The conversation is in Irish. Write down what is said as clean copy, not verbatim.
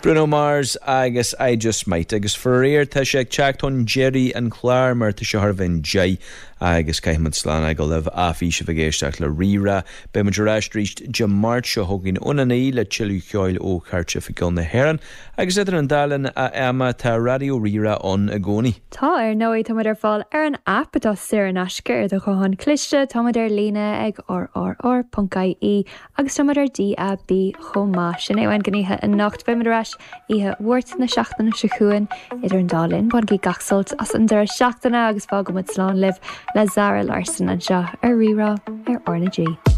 Bruno Mars agus I Just Might agus for réir tá sé ag teachtainn Jerry an Chláir mar tá sé Harvin Jay agus caiimid slán ag go leh áfí se bhgéisteach le rira be muidir ríist de mart seo thuginn unaí le tiilú cheáil ó Carte fi gil na Héireann agus idir an dalan a ama tá radio rira ón a gcónaí. Tá nóid tá ar fáil ar an app atá siar an asca ar do chuhan cliste tá ar lína ag rrr.ie agus tá ar DAB chomá sin éhain gníithe in nacht bimimeráis ihe bhuiirt na seachtainna se chuin idir an dálinn buin í gachsolt as an deir seachtainna agus fágamid slán libh le Zara Larson an seo ar rira ar orna G.